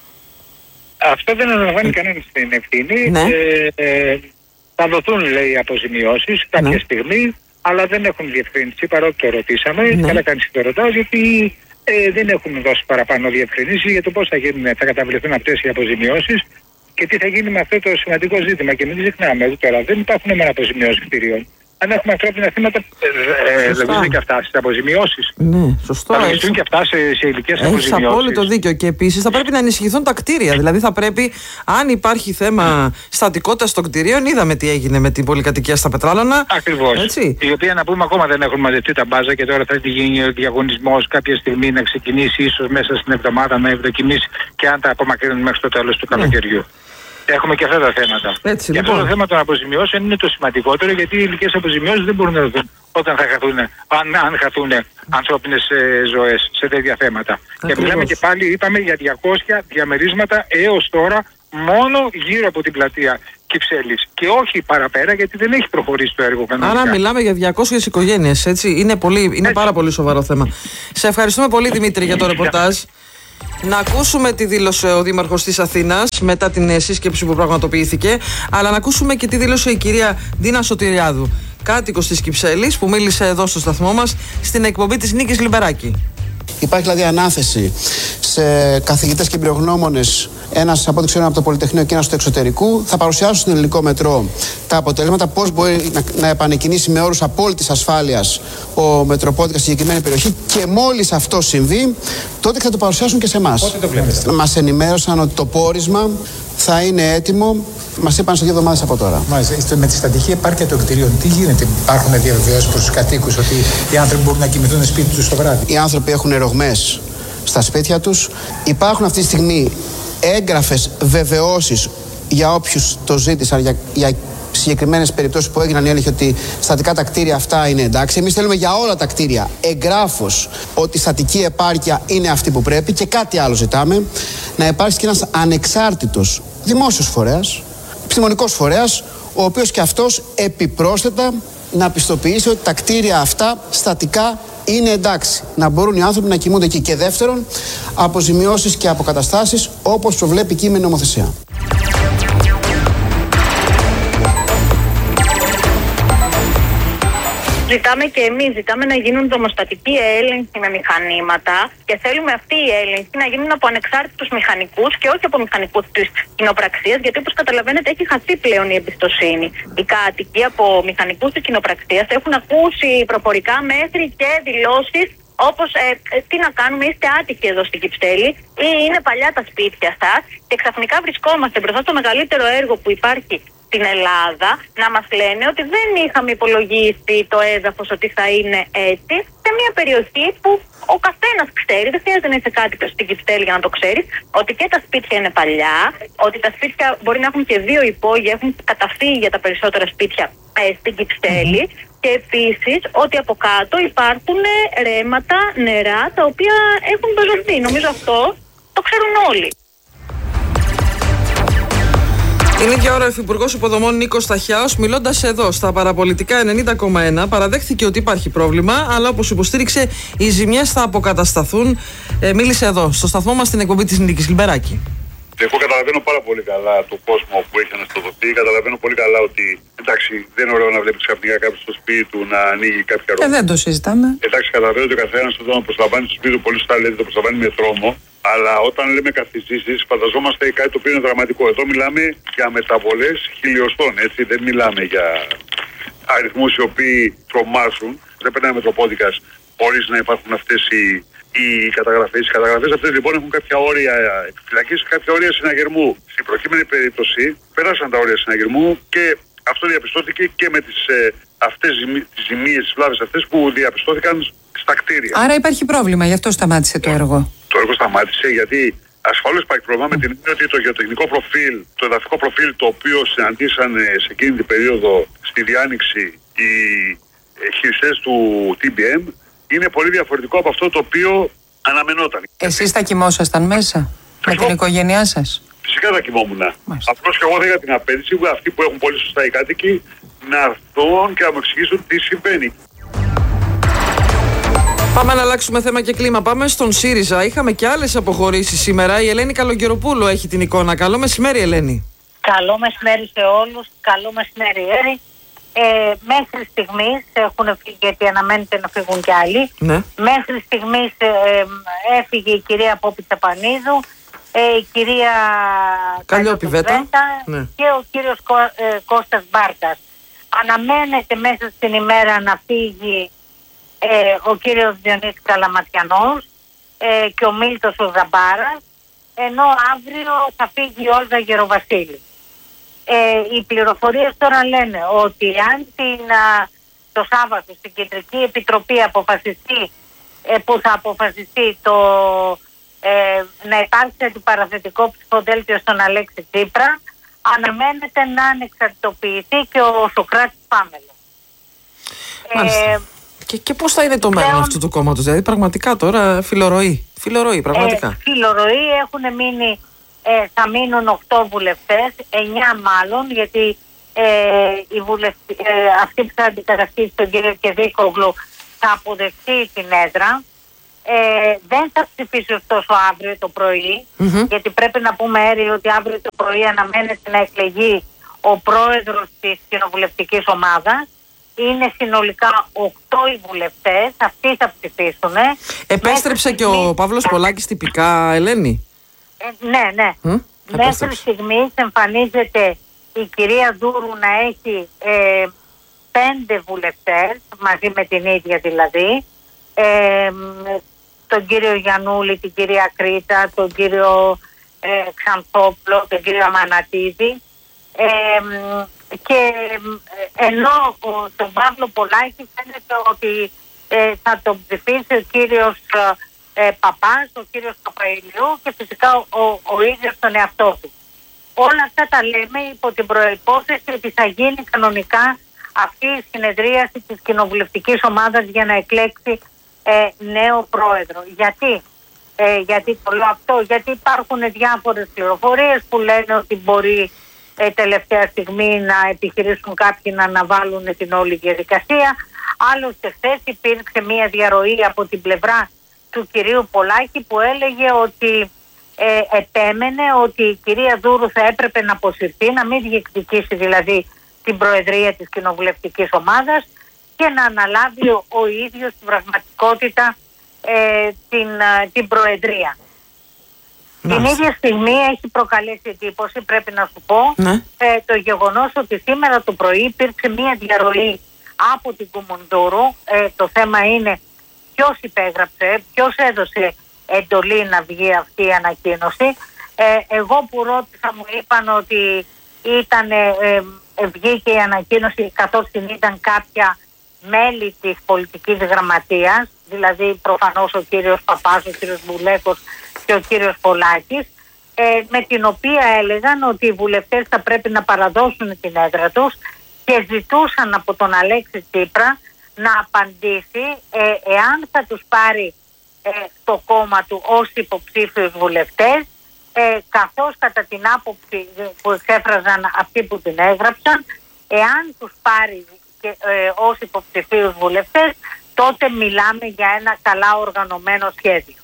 Αυτό δεν αναλαμβάνει κανένας την ευθύνη. Ναι. Ε, ε, θα δοθούν, λέει, αποζημιώσεις κάποια ναι. στιγμή, αλλά δεν έχουν διευκρινιστεί παρότι το ρωτήσαμε. Ναι. Καλά κάνεις το ρωτάω, γιατί ε, δεν έχουν δώσει παραπάνω διευκρινήσεις για το πώς θα, γίνουν, θα καταβληθούν αυτές οι αποζημιώσεις και τι θα γίνει με αυτό το σημαντικό ζήτημα. Και μην ξεχνάμε ότι τώρα δεν υπάρχουν μόνο αποζημιώσεις κτηρίων. Αν έχουμε ανθρώπινα θύματα, ε, λογίζονται και αυτά στις αποζημιώσεις. Ναι, σωστό. Θα λογιστούν και αυτά σε, σε ηλικές αποζημιώσεις. Έχεις απόλυτο δίκιο. Και επίσης θα πρέπει να ενισχυθούν τα κτίρια. Δηλαδή θα πρέπει, αν υπάρχει θέμα στατικότητας των κτιρίων, είδαμε τι έγινε με την πολυκατοικία στα Πετράλωνα. Ακριβώς. Έτσι. Η οποία, να πούμε, ακόμα δεν έχουν μαζευτεί τα μπάζα και τώρα θα γίνει ο διαγωνισμός κάποια στιγμή να ξεκινήσει, ίσως μέσα στην εβδομάδα να ευδοκιμήσει και αν τα απομακρύνουν μέχρι το τέλος του καλοκαιριού. Ναι. Έχουμε και αυτά τα θέματα. Έτσι, και λοιπόν. αυτό το θέμα των αποζημιώσεων είναι το σημαντικότερο, γιατί οι ηλικές αποζημιώσεις δεν μπορούν να δοθούν όταν θα χαθούν, αν, αν χαθούν ανθρώπινες ε, ζωές σε τέτοια θέματα. Ακριβώς. Και μιλάμε και πάλι, είπαμε, για διακόσια διαμερίσματα έως τώρα μόνο γύρω από την πλατεία Κυψέλης και όχι παραπέρα, γιατί δεν έχει προχωρήσει το έργο κανονικά. Άρα μιλάμε για διακόσιες οικογένειες, έτσι. Είναι, πολύ, είναι πάρα πολύ σοβαρό θέμα. Σε ευχαριστούμε πολύ, Δημήτρη, για το ρεπορτάζ. Να ακούσουμε τι δήλωσε ο Δήμαρχος της Αθήνας μετά την σύσκεψη που πραγματοποιήθηκε, αλλά να ακούσουμε και τι δήλωσε η κυρία Ντίνα Σωτηριάδου, κάτοικος της Κυψέλης, που μίλησε εδώ στο σταθμό μας στην εκπομπή της Νίκης Λιμπεράκη. Υπάρχει δηλαδή ανάθεση σε καθηγητές και εμπειρογνώμονες, ένας από ό,τι ξέρω από το Πολυτεχνείο και ένας του εξωτερικού. Θα παρουσιάσουν στην ελληνικό μετρό τα αποτελέσματα, πώς μπορεί να, να επανεκκινήσει με όρους απόλυτης ασφάλειας ο μετροπόδικα στη συγκεκριμένη περιοχή. Και μόλις αυτό συμβεί, τότε θα το παρουσιάσουν και σε εμάς. Πότε το βλέπετε? Μας ενημέρωσαν ότι το πόρισμα θα είναι έτοιμο. Μας είπαν σε δύο εβδομάδες από τώρα. Μάλιστα. Με τη στατική επάρκεια των κτηρίων, τι γίνεται? Υπάρχουν διαβεβαιώσεις προς τους κατοίκους ότι οι άνθρωποι μπορούν να κοιμηθούν στο σπίτι τους το βράδυ? Οι άνθρωποι έχουν ρογμές στα σπίτια τους. Υπάρχουν αυτή τη στιγμή έγγραφες βεβαιώσεις για όποιους το ζήτησαν, για, για συγκεκριμένες περιπτώσεις που έγιναν οι έλεγχοι ότι στατικά τα κτίρια αυτά είναι εντάξει. Εμείς θέλουμε για όλα τα κτίρια εγγράφως ότι η στατική επάρκεια είναι αυτή που πρέπει, και κάτι άλλο ζητάμε, να υπάρξει και ένας ανεξάρτητος δημόσιος φορέας, επιστημονικός φορέας, ο οποίος και αυτός επιπρόσθετα να πιστοποιήσει ότι τα κτίρια αυτά στατικά είναι εντάξει. Να μπορούν οι άνθρωποι να κοιμούνται εκεί. Και δεύτερον, αποζημιώσεις και αποκαταστάσεις όπως προβλέπει η κείμενη νομοθεσία. Ζητάμε και εμείς, ζητάμε να γίνουν δομοστατικοί έλεγχοι με μηχανήματα και θέλουμε αυτοί οι έλεγχοι να γίνουν από ανεξάρτητους μηχανικούς και όχι από μηχανικούς της κοινοπραξίας, γιατί όπως καταλαβαίνετε έχει χαθεί πλέον η εμπιστοσύνη. Οι κάτοικοι από μηχανικούς της κοινοπραξίας έχουν ακούσει προφορικά μέχρι και δηλώσεις όπως ε, ε, τι να κάνουμε, είστε άτυχοι εδώ στην Κυψέλη ή είναι παλιά τα σπίτια σας, και ξαφνικά βρισκόμαστε μπροστά στο μεγαλύτερο έργο που υπάρχει στην Ελλάδα να μας λένε ότι δεν είχαμε υπολογίσει το έδαφος ότι θα είναι έτσι, σε μια περιοχή που ο καθένας ξέρει, δεν χρειάζεται να είσαι κάτοικος στην Κυψέλη για να το ξέρεις, ότι και τα σπίτια είναι παλιά, ότι τα σπίτια μπορεί να έχουν και δύο υπόγεια, έχουν καταφύγει για τα περισσότερα σπίτια ε, στην Κυψέλη, και επίσης ότι από κάτω υπάρχουν ρέματα, νερά, τα οποία έχουν μπεζωθεί. Νομίζω αυτό το ξέρουν όλοι. Την ίδια ώρα ο Υφυπουργός Υποδομών Νίκος Σταχιάος, μιλώντας εδώ στα παραπολιτικά ενενήντα κόμμα ένα, παραδέχθηκε ότι υπάρχει πρόβλημα, αλλά όπως υποστήριξε, οι ζημιές θα αποκατασταθούν. Ε, μίλησε εδώ, στο σταθμό μας, στην εκπομπή της Νίκης Λιμπεράκη. Εγώ καταλαβαίνω πάρα πολύ καλά τον κόσμο που έχει αναστοδοθεί. Καταλαβαίνω πολύ καλά ότι εντάξει, δεν είναι ωραίο να βλέπει ξαφνικά κάποιο στο σπίτι του να ανοίγει κάποια ρότα. Και δεν το συζητάμε. Εντάξει, καταλαβαίνω ότι ο καθένα όταν προσλαμβάνει στο σπίτι του, πολύ σωστά λέτε, το προσλαμβάνει με τρόμο. Αλλά όταν λέμε καθιζήσεις, φανταζόμαστε κάτι το οποίο είναι δραματικό. Εδώ μιλάμε για μεταβολές χιλιοστών, έτσι. Δεν μιλάμε για αριθμούς οι οποίοι τρομάζουν. Δεν περνάμε τροπόδικας χωρίς να υπάρχουν αυτές οι. Οι καταγραφές, οι καταγραφές αυτές λοιπόν έχουν κάποια όρια επιφυλακής και κάποια όρια συναγερμού. Στην προκείμενη περίπτωση πέρασαν τα όρια συναγερμού και αυτό διαπιστώθηκε και με τις, ε, αυτές τις ζημίες, τις βλάβες αυτές που διαπιστώθηκαν στα κτίρια. Άρα υπάρχει πρόβλημα, γι' αυτό σταμάτησε το έργο. Το έργο σταμάτησε γιατί ασφαλώς υπάρχει πρόβλημα με την έννοια ότι το γεωτεχνικό προφίλ, το εδαφικό προφίλ το οποίο συναντήσαν σε εκείνη την περίοδο στη διάνοιξη οι χειριστές του τι μπι εμ είναι πολύ διαφορετικό από αυτό το οποίο αναμενόταν. Εσείς θα κοιμόσασταν μέσα με την οικογένειά σας? Φυσικά θα κοιμόμουν. Απλώς και εγώ δεν είχα την απέτηση που αυτοί που έχουν πολύ σωστά οι κάτοικοι να έρθουν και να μου εξηγήσουν τι συμβαίνει. Πάμε να αλλάξουμε θέμα και κλίμα. Πάμε στον ΣΥΡΙΖΑ. Είχαμε και άλλες αποχωρήσεις σήμερα. Η Ελένη Καλογεροπούλου έχει την εικόνα. Καλό μεσημέρι, Ελένη. Καλό μεσημέρι σε όλους. Καλό μεσημέρι, Έρη. Ε, μέχρι στιγμής έχουν φύγει, γιατί αναμένεται να φύγουν κι άλλοι. Ναι. Μέχρι στιγμής ε, ε, έφυγε η κυρία Πόπη Τσαπανίδου, ε, η κυρία Καλλιόπη Βέτα, ναι, και ο κύριος Κώ, ε, Κώστας Μπάρκας. Αναμένεται μέσα στην ημέρα να φύγει ε, ο κύριος Διονύσης Καλαματιανός ε, και ο Μίλτος ο Ζαμπάρας, ενώ αύριο θα φύγει η Όλγα Γεροβασίλη. Ε, οι πληροφορίες τώρα λένε ότι αν την, α, το Σάββατο στην Κεντρική Επιτροπή αποφασιστεί, ε, που θα αποφασιστεί το, ε, να υπάρξει αντιπαραθετικό ψηφοδέλτιο στον Αλέξη Τσίπρα, αναμένεται να ανεξαρτητοποιηθεί και ο Σωκράτης Πάμελος. Ε, και, και πώς θα είναι το μέλλον αυτού του κόμματος, δηλαδή πραγματικά τώρα φιλορροή, φιλορροή πραγματικά. Ε, φιλορροή, έχουν μείνει. Ε, θα μείνουν οκτώ βουλευτές, εννιά μάλλον, γιατί ε, οι βουλευτές, ε, αυτοί που θα αντικαταστήσει τον κύριο Κεδίκογλου θα αποδεχτεί την έδρα. Ε, δεν θα ψηφίσει ωστόσο αύριο το πρωί, mm-hmm. γιατί πρέπει να πούμε, Έρη, ότι αύριο το πρωί αναμένεται να εκλεγεί ο πρόεδρος της κοινοβουλευτικής ομάδας. Είναι συνολικά οκτώ οι βουλευτές, αυτοί θα ψηφίσουν. Επέστρεψε και ο Παύλος Πολάκης τυπικά, Ελένη. Ε, ναι, ναι. Mm? Μέχρι στιγμής εμφανίζεται η κυρία Δούρου να έχει ε, πέντε βουλευτές, μαζί με την ίδια δηλαδή, ε, τον κύριο Γιαννούλη, την κυρία Κρήτα, τον κύριο ε, Ξανθόπλο, τον κύριο Αμανατίδη, ε, και ε, ενώ ο, τον Παύλο Πολάκη φαίνεται ότι ε, θα τον ψηφίσει ο κύριος Ε, Παπάς, ο κύριος Παπαϊλιού και φυσικά ο, ο, ο ίδιος τον εαυτό του. Όλα αυτά τα λέμε υπό την προϋπόθεση ότι θα γίνει κανονικά αυτή η συνεδρίαση της κοινοβουλευτικής ομάδας για να εκλέξει ε, νέο πρόεδρο. Γιατί? Ε, γιατί το λέω αυτό, γιατί υπάρχουν διάφορες πληροφορίες που λένε ότι μπορεί ε, τελευταία στιγμή να επιχειρήσουν κάποιοι να αναβάλουν την όλη διαδικασία. Άλλωστε χθες υπήρξε μια διαρροή από την πλευρά του κυρίου Πολάκη που έλεγε ότι ε, επέμενε ότι η κυρία Δούρου θα έπρεπε να αποσυρθεί, να μην διεκδικήσει δηλαδή την προεδρία της κοινοβουλευτικής ομάδας και να αναλάβει ο, ο ίδιος στην πραγματικότητα ε, την, την προεδρία. Μάλιστα. Την ίδια στιγμή έχει προκαλέσει εντύπωση, πρέπει να σου πω, ναι. ε, το γεγονός ότι σήμερα το πρωί υπήρξε μία διαρροή από την Κουμουντούρου. Ε, το θέμα είναι ποιος υπέγραψε, ποιος έδωσε εντολή να βγει αυτή η ανακοίνωση. Ε, εγώ που ρώτησα μου είπαν ότι ήταν, ε, ε, βγήκε η ανακοίνωση καθώς την ήταν κάποια μέλη της πολιτικής γραμματείας, δηλαδή προφανώς ο κύριος Παπάς, ο κύριος Μπουλέκος και ο κύριος Πολάκης, ε, με την οποία έλεγαν ότι οι βουλευτές θα πρέπει να παραδώσουν την έδρα τους και ζητούσαν από τον Αλέξη Τσίπρα να απαντήσει ε, εάν θα τους πάρει ε, το κόμμα του ως υποψήφιους βουλευτές ε, καθώς κατά την άποψη που εξέφραζαν αυτοί που την έγραψαν, εάν τους πάρει και, ε, ως υποψηφίους βουλευτές, τότε μιλάμε για ένα καλά οργανωμένο σχέδιο.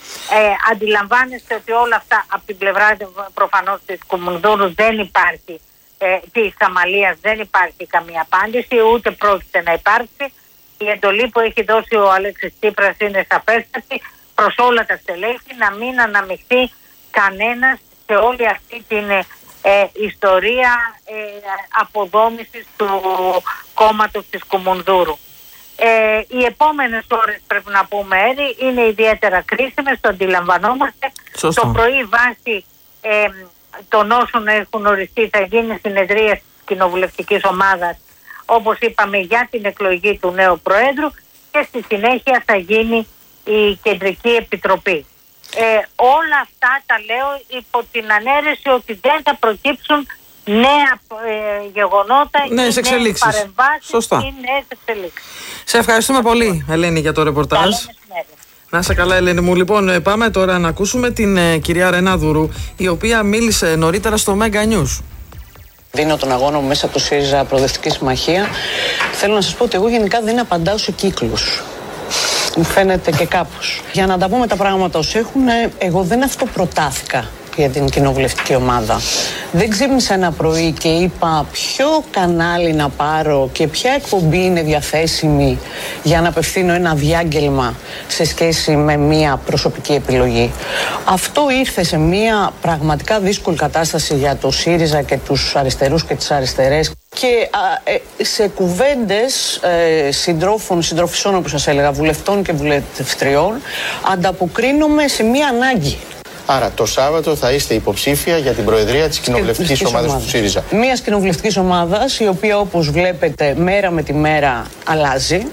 Ε, αντιλαμβάνεστε ότι όλα αυτά από την πλευρά προφανώς της Κουμουνδούρου δεν υπάρχει, ε, της Αμαλίας δεν υπάρχει καμία απάντηση, ούτε πρόκειται να υπάρξει. Η εντολή που έχει δώσει ο Αλέξης Τσίπρας είναι σαφέστατη προς όλα τα στελέχη να μην αναμειχθεί κανένας σε όλη αυτή την ε, ιστορία ε, αποδόμησης του κόμματος της Κουμουνδούρου. Ε, οι επόμενες ώρες, πρέπει να πούμε, Έρη, είναι ιδιαίτερα κρίσιμες, το αντιλαμβανόμαστε. Σωστό. Το πρωί βάσει ε, των όσων έχουν οριστεί θα γίνει συνεδρία της κοινοβουλευτικής ομάδας, όπως είπαμε, για την εκλογή του νέου Προέδρου, και στη συνέχεια θα γίνει η Κεντρική Επιτροπή. Ε, όλα αυτά τα λέω υπό την ανέρεση ότι δεν θα προκύψουν νέα ε, γεγονότα, νέες νέες παρεμβάσεις Σωστά. ή νέες εξελίξεις. Σε ευχαριστούμε πολύ, Ελένη, για το ρεπορτάζ. Να είσαι καλά, Ελένη μου. Λοιπόν, πάμε τώρα να ακούσουμε την ε, κυρία Ρένα Δουρού, η οποία μίλησε νωρίτερα στο Mega News. Δίνω τον αγώνα μου μέσα από το ΣΥΡΙΖΑ Προοδευτική Συμμαχία. Θέλω να σας πω ότι εγώ γενικά δεν απαντάω σε κύκλους. Μου φαίνεται και κάπως. Για να τα πούμε τα πράγματα ως έχουν, εγώ δεν αυτοπροτάθηκα για την κοινοβουλευτική ομάδα. Δεν ξύπνησα ένα πρωί και είπα ποιο κανάλι να πάρω και ποια εκπομπή είναι διαθέσιμη για να απευθύνω ένα διάγγελμα σε σχέση με μία προσωπική επιλογή. Αυτό ήρθε σε μία πραγματικά δύσκολη κατάσταση για το ΣΥΡΙΖΑ και τους αριστερούς και τις αριστερές. Και α, ε, σε κουβέντες ε, συντρόφων, συντροφισών, όπως σας έλεγα, βουλευτών και βουλευτριών, ανταποκρίνομαι σε μία ανάγκη. Άρα το Σάββατο θα είστε υποψήφια για την προεδρία της κοινοβουλευτικής ομάδας του ΣΥΡΙΖΑ. Μιας κοινοβουλευτικής ομάδας, η οποία, όπως βλέπετε, μέρα με τη μέρα αλλάζει.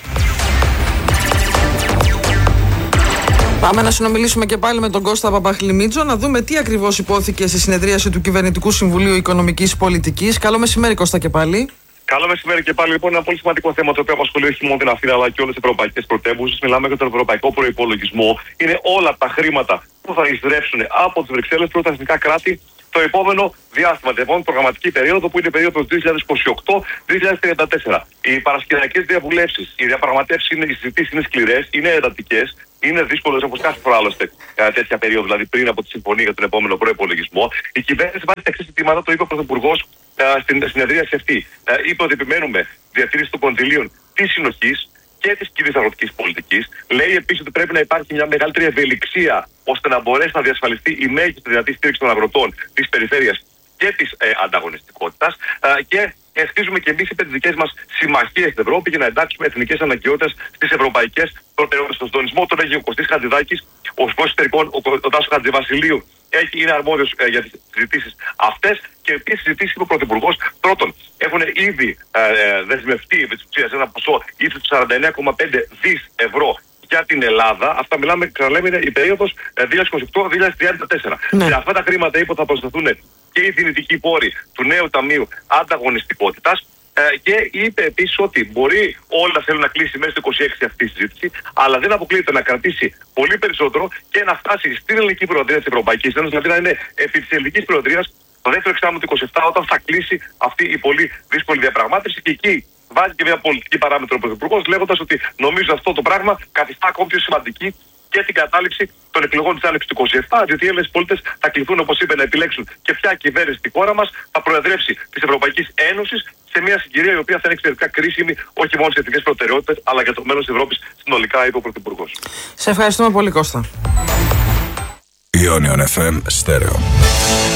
Πάμε να συνομιλήσουμε και πάλι με τον Κώστα Παπαχλημίτζο, να δούμε τι ακριβώς υπόθηκε στη συνεδρίαση του Κυβερνητικού Συμβουλίου Οικονομικής Πολιτικής. Καλό μεσημέρι, Κώστα, και πάλι. Καλό μεσημέρι και πάλι. Λοιπόν, ένα πολύ σημαντικό θέμα το οποίο απασχολεί όχι μόνο την Αθήνα αλλά και όλες τις ευρωπαϊκές πρωτεύουσες. Μιλάμε για τον ευρωπαϊκό προϋπολογισμό. Είναι όλα τα χρήματα που θα εισρεύσουν από τις Βρυξέλλες προς τα εθνικά κράτη το επόμενο διάστημα, την επόμενη προγραμματική περίοδο, που είναι η περίοδος δύο χιλιάδες είκοσι οκτώ με δύο χιλιάδες τριάντα τέσσερα. Οι παρασκηνιακές διαβουλεύσεις, οι διαπραγματεύσεις, οι συζητήσεις είναι σκληρές, είναι εντατικές. Είναι δύσκολο, όπως κάθε φορά άλλωστε τέτοια περίοδο, δηλαδή πριν από τη συμφωνία για τον επόμενο προϋπολογισμό. Η κυβέρνηση βάζει τα εξής ζητήματα, το είπε ο Πρωθυπουργός στην συνεδρίαση αυτή. Ε, είπε ότι επιμένουμε διατήρηση των κονδυλίων της συνοχής και της κοινής αγροτικής πολιτικής. Λέει επίσης ότι πρέπει να υπάρχει μια μεγαλύτερη ευελιξία ώστε να μπορέσει να διασφαλιστεί η μέγιστη δυνατή στήριξη των αγροτών της περιφέρειας και της ε, ανταγωνιστικότητας. Ε, και χτίζουμε και εμείς επενδυτικές μας συμμαχίες στην Ευρώπη για να εντάξουμε εθνικές αναγκαιότητες στις ευρωπαϊκές προτεραιότητες. Στον συντονισμό τον έχει ο Κωστής Χατζηδάκης, ο Υπουργός Εσωτερικών, ο Τάσος Χατζηβασιλείου, έχει, είναι αρμόδιος ε, για τις συζητήσεις αυτές. Και επίσης συζητήσεις είπε ο Πρωθυπουργός. Πρώτον, έχουν ήδη ε, ε, δεσμευτεί επί της ουσίας ένα ποσό ύψους του σαράντα εννέα κόμμα πέντε δισεκατομμύρια ευρώ για την Ελλάδα. Αυτά μιλάμε, ξαναλέμε, είναι η περίοδος δύο χιλιάδες είκοσι οκτώ με δύο χιλιάδες τριάντα τέσσερα. Ναι. Και αυτά τα χρήματα είπε θα προσθεθούν και οι δυνητικοί πόροι του νέου Ταμείου Ανταγωνιστικότητας. Ε, και είπε επίσης ότι μπορεί όλοι να θέλουν να κλείσει μέσα στο είκοσι έξι αυτή η συζήτηση, αλλά δεν αποκλείεται να κρατήσει πολύ περισσότερο και να φτάσει στην ελληνική προεδρία της Ευρωπαϊκής Ένωσης, δηλαδή να είναι επί της ελληνικής προεδρίας το δεύτερο εξάμηνο του είκοσι επτά, όταν θα κλείσει αυτή η πολύ δύσκολη διαπραγμάτευση. Και εκεί βάζει και μια πολιτική παράμετρο ο Πρωθυπουργός, λέγοντας ότι νομίζω αυτό το πράγμα καθιστά ακόμη πιο σημαντική και την κατάληψη των εκλογών της άνοιξης του είκοσι επτά, διότι οι Έλληνες πολίτες θα κληθούν, όπως είπε, να επιλέξουν και ποια κυβέρνηση στη χώρα μας θα προεδρεύσει της Ευρωπαϊκής Ένωσης σε μια συγκυρία η οποία θα είναι εξαιρετικά κρίσιμη, όχι μόνο σε εθνικές προτεραιότητες, αλλά για το μέλλον της Ευρώπης συνολικά, είπε ο Πρωθυπουργός. Σε ευχαριστούμε πολύ, Κώστα. Ionion εφ εμ Stereo.